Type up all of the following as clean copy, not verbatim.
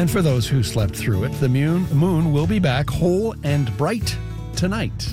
And for those who slept through it, the moon will be back whole and bright tonight.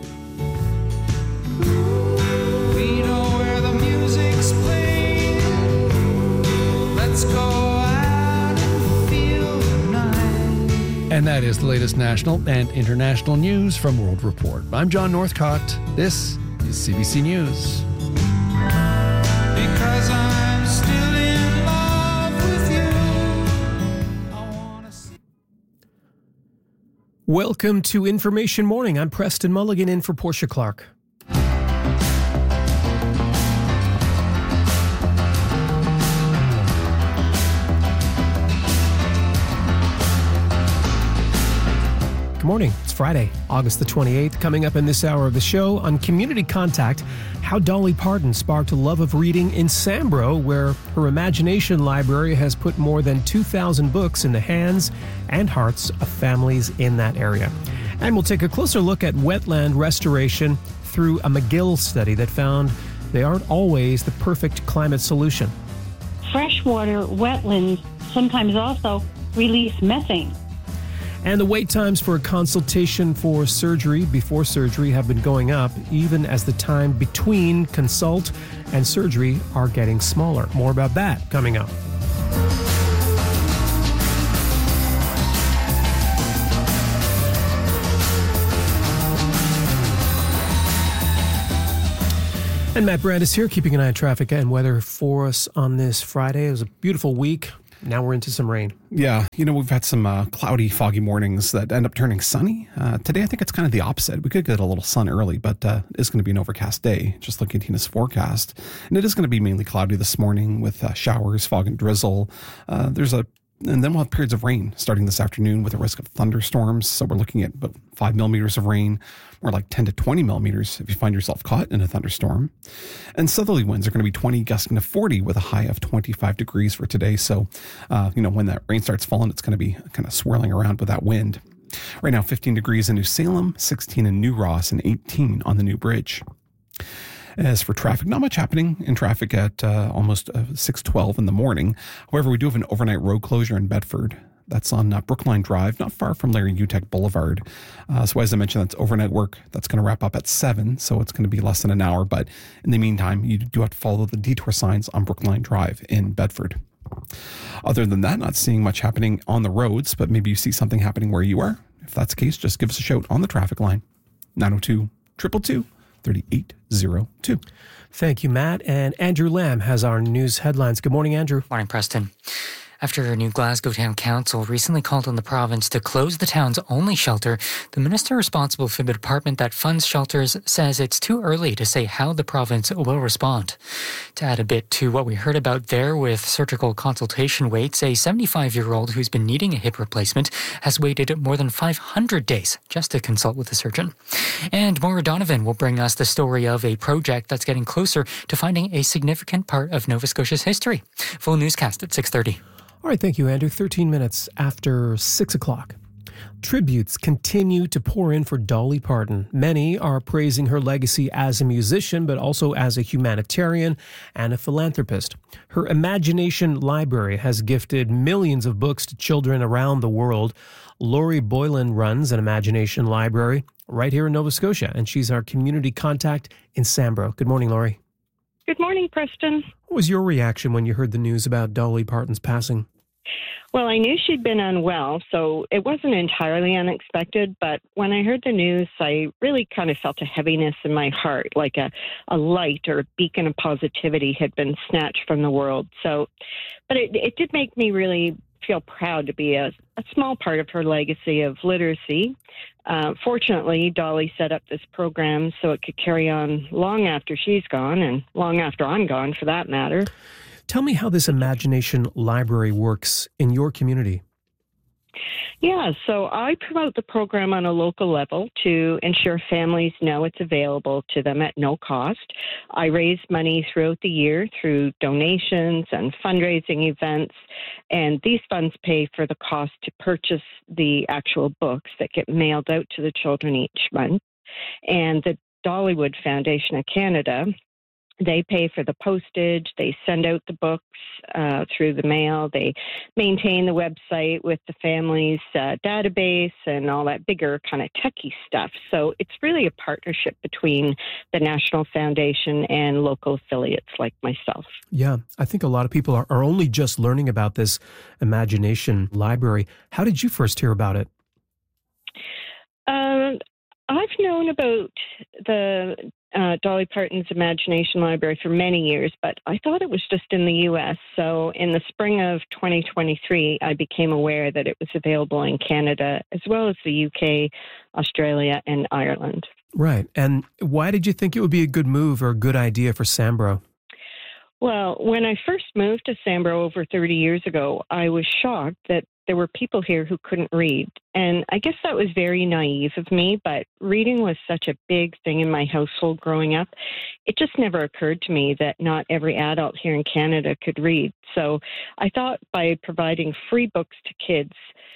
We know where the music's playing. Let's go out and feel the night. And that is the latest national and international news from World Report. I'm John Northcott. This is CBC News. Because I'm still in love with you. I wanna see. Welcome to Information Morning. I'm Preston Mulligan in for Portia Clark. Good morning. It's Friday, August the 28th. Coming up in this hour of the show on Community Contact, how Dolly Parton sparked a love of reading in Sambro, where her imagination library has put more than 2,000 books in the hands and hearts of families in that area. And we'll take a closer look at wetland restoration through a McGill study that found they aren't always the perfect climate solution. Freshwater wetlands sometimes also release methane. And the wait times for a consultation for surgery before surgery have been going up, even as the time between consult and surgery are getting smaller. More about that coming up. And Matt Brandis here, keeping an eye on traffic and weather for us on this Friday. It was a beautiful week. Now we're into some rain. Yeah, we've had some cloudy, foggy mornings that end up turning sunny. Today, I think it's kind of the opposite. We could get a little sun early, but it's going to be an overcast day, just looking at Tina's forecast. And it is going to be mainly cloudy this morning with showers, fog, and drizzle. And then we'll have periods of rain starting this afternoon with a risk of thunderstorms. So we're looking at about 5 millimeters of rain, more like 10 to 20 millimeters if you find yourself caught in a thunderstorm. And southerly winds are going to be 20, gusting to 40 with a high of 25 degrees for today. So, when that rain starts falling, it's going to be kind of swirling around with that wind. Right now, 15 degrees in New Salem, 16 in New Ross, and 18 on the New Bridge. As for traffic, not much happening in traffic at almost 6:12 in the morning. However, we do have an overnight road closure in Bedford. That's on Brookline Drive, not far from Larry Utech Boulevard. So as I mentioned, that's overnight work. That's going to wrap up at 7, so it's going to be less than an hour. But in the meantime, you do have to follow the detour signs on Brookline Drive in Bedford. Other than that, not seeing much happening on the roads, but maybe you see something happening where you are. If that's the case, just give us a shout on the traffic line, 902-222. 3802. Thank you, Matt. And Andrew Lamb has our news headlines. Good morning, Andrew. Morning, Preston. After a new Glasgow Town Council recently called on the province to close the town's only shelter, the minister responsible for the department that funds shelters says it's too early to say how the province will respond. To add a bit to what we heard about there with surgical consultation waits, a 75-year-old who's been needing a hip replacement has waited more than 500 days just to consult with a surgeon. And Maura Donovan will bring us the story of a project that's getting closer to finding a significant part of Nova Scotia's history. Full newscast at 6:30. All right, thank you, Andrew. 13 minutes after 6 o'clock. Tributes continue to pour in for Dolly Parton. Many are praising her legacy as a musician, but also as a humanitarian and a philanthropist. Her imagination library has gifted millions of books to children around the world. Lori Boylan runs an imagination library right here in Nova Scotia, and she's our community contact in Sambro. Good morning, Lori. Good morning, Preston. What was your reaction when you heard the news about Dolly Parton's passing? Well, I knew she'd been unwell, so it wasn't entirely unexpected, but when I heard the news, I really kind of felt a heaviness in my heart, like a light or a beacon of positivity had been snatched from the world. But it did make me really feel proud to be a small part of her legacy of literacy. Fortunately, Dolly set up this program so it could carry on long after she's gone and long after I'm gone, for that matter. Tell me how this imagination library works in your community. Yeah, so I promote the program on a local level to ensure families know it's available to them at no cost. I raise money throughout the year through donations and fundraising events, and these funds pay for the cost to purchase the actual books that get mailed out to the children each month. And the Dollywood Foundation of Canada They pay for the postage. They send out the books through the mail. They maintain the website with the family's database and all that bigger kind of techie stuff. So it's really a partnership between the National Foundation and local affiliates like myself. Yeah, I think a lot of people are only just learning about this Imagination Library. How did you first hear about it? I've known about the Dolly Parton's Imagination Library for many years, but I thought it was just in the U.S. So in the spring of 2023, I became aware that it was available in Canada as well as the U.K., Australia, and Ireland. Right. And why did you think it would be a good move or a good idea for Sambro? Well, when I first moved to Sambro over 30 years ago, I was shocked that there were people here who couldn't read. And I guess that was very naive of me, but reading was such a big thing in my household growing up. It just never occurred to me that not every adult here in Canada could read. So I thought by providing free books to kids,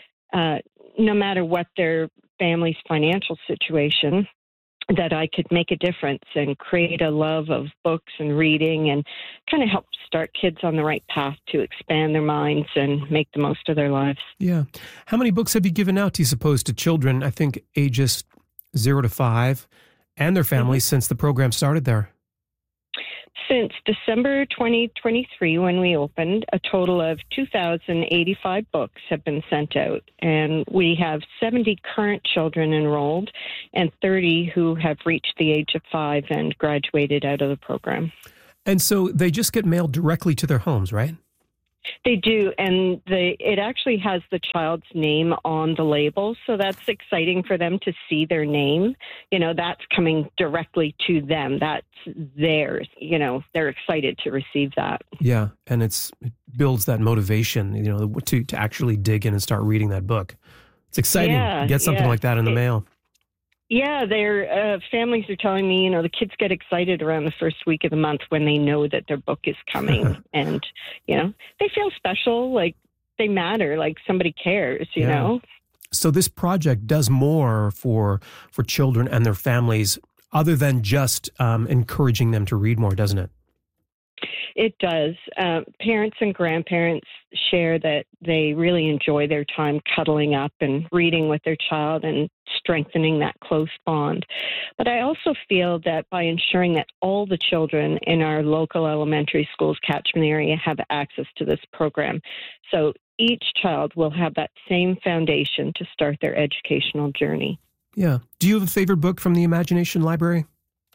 no matter what their family's financial situation, that I could make a difference and create a love of books and reading and kind of help start kids on the right path to expand their minds and make the most of their lives. Yeah. How many books have you given out, do you suppose, to children, I think ages 0 to 5 and their families since the program started there? Since December 2023, when we opened, a total of 2,085 books have been sent out, and we have 70 current children enrolled and 30 who have reached the age of 5 and graduated out of the program. And so they just get mailed directly to their homes, right? They do, and it actually has the child's name on the label, so that's exciting for them to see their name. You know, that's coming directly to them. That's theirs. You know, they're excited to receive that. Yeah, and it builds that motivation, you know, to actually dig in and start reading that book. It's exciting to get something like that in the mail. Yeah, their families are telling me, you know, the kids get excited around the first week of the month when they know that their book is coming. And, you know, they feel special, like they matter, like somebody cares, you know. So this project does more for children and their families other than just encouraging them to read more, doesn't it? It does. Parents and grandparents share that they really enjoy their time cuddling up and reading with their child and strengthening that close bond. But I also feel that by ensuring that all the children in our local elementary schools catchment area have access to this program, so each child will have that same foundation to start their educational journey. Yeah. Do you have a favorite book from the Imagination Library?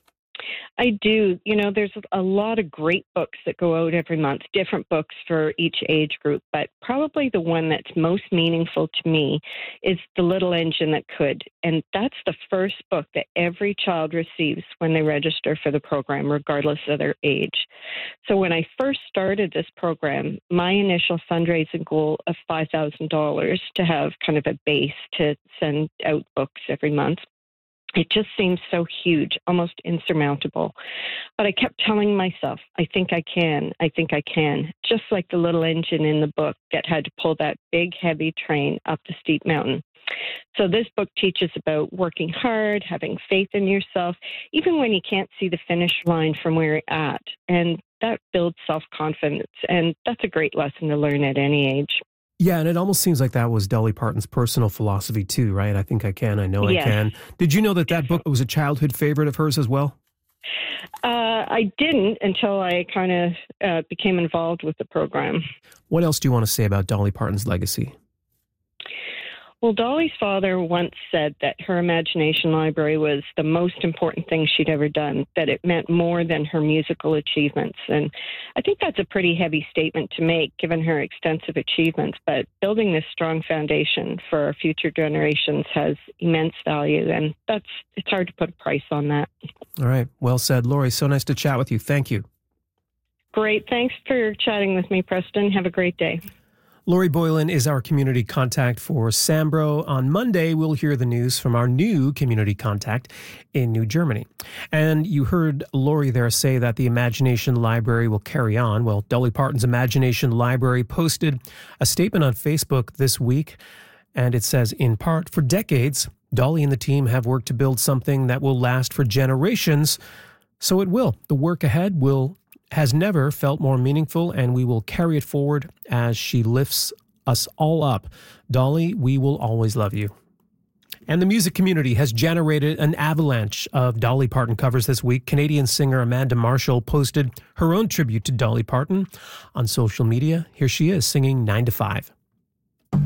I do. You know, there's a lot of great books that go out every month, different books for each age group, but probably the one that's most meaningful to me is The Little Engine That Could. And that's the first book that every child receives when they register for the program, regardless of their age. So when I first started this program, my initial fundraising goal of $5,000 to have kind of a base to send out books every month, it just seemed so huge, almost insurmountable. But I kept telling myself, I think I can, just like the little engine in the book that had to pull that big, heavy train up the steep mountain. So this book teaches about working hard, having faith in yourself, even when you can't see the finish line from where you're at. And that builds self-confidence. And that's a great lesson to learn at any age. Yeah, and it almost seems like that was Dolly Parton's personal philosophy too, right? I think I can, I know I can. Did you know that book was a childhood favorite of hers as well? I didn't until I kind of became involved with the program. What else do you want to say about Dolly Parton's legacy? Well, Dolly's father once said that her Imagination Library was the most important thing she'd ever done, that it meant more than her musical achievements. And I think that's a pretty heavy statement to make, given her extensive achievements. But building this strong foundation for our future generations has immense value, and it's hard to put a price on that. All right. Well said. Lori, so nice to chat with you. Thank you. Great. Thanks for chatting with me, Preston. Have a great day. Lori Boylan is our community contact for Sambro. On Monday, we'll hear the news from our new community contact in New Germany. And you heard Lori there say that the Imagination Library will carry on. Well, Dolly Parton's Imagination Library posted a statement on Facebook this week, and it says, in part, for decades, Dolly and the team have worked to build something that will last for generations. So it will. The work ahead has never felt more meaningful, and we will carry it forward as she lifts us all up. Dolly, we will always love you. And the music community has generated an avalanche of Dolly Parton covers this week. Canadian singer Amanda Marshall posted her own tribute to Dolly Parton on social media. Here she is singing 9 to 5.